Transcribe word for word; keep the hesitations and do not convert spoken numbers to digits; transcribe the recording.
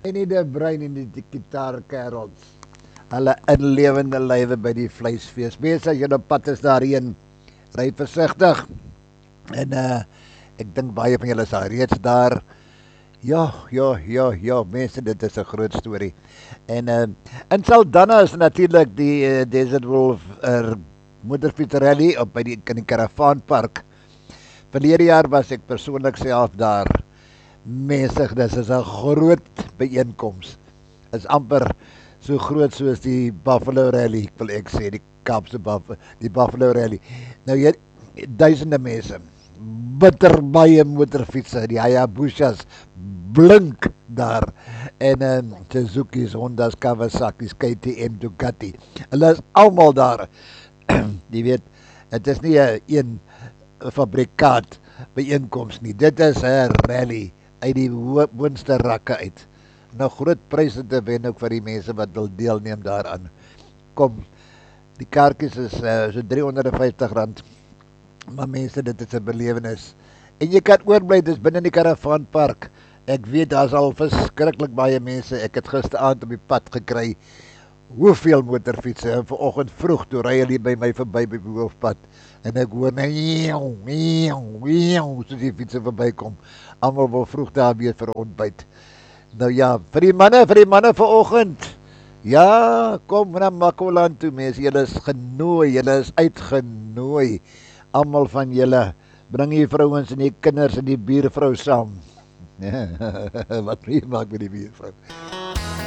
En nie die brein en die gitaarkerels. Hulle inlewende lywe by die vleisfees. Mense, as jy op pad is daarheen, ry versigtig. En uh ek dink baie van julle is al reeds daar. Ja, ja, ja, ja, mense, dit is 'n groot storie. En uh in Saldanha is natuurlik die uh, Desert Wolf uh, motorfietsrally op by die in die Karavaanpark. Verlede jaar was ek persoonlik self daar. Mense, dis is 'n groot byeenkoms. Is amper so groot soos die Buffalo Rally, wil ek sê, die Kaapse Buffalo, die Buffalo Rally. Nou jy duisende mense, bitter baie motorfietsse, die Hayabusas blink daar en um, Suzuki's, Honda's, Kawasaki's, K T M, Ducati. Hulle is almal daar. Jy weet, dit is nie 'n een fabrikaat byeenkoms nie. Dit is 'n rally uit die boonste rakke uit. Nou groot pryse te wen ook vir die mense wat wil deelneem daaraan. Kom, die kaartjies is uh, so driehonderd en vyftig rand. Maar mense, dit is 'n belewenis. En jy kan oorbly, dis binne die Karavaanpark. Ek weet daar's al verskriklik baie mense. Ek het gisteraand op die pad gekry hoeveel motorfietsse. En vanoggend vroeg toe ry hulle by my verby by die hoofpad en ek hoor net eeuw, eeuw, eeuw, soos die fietsse verbykom. Almal wil vroeg daar wees vir ontbyt. Nou ja, vir die manne, vir die manne vanoggend. Ja, kom na Makoland toe mense. Julle is genooi, julle is uitgenooi. Almal van julle, bring die vrouens en die kinders en die buurvrou saam. Wat nie maak met die buurvrou?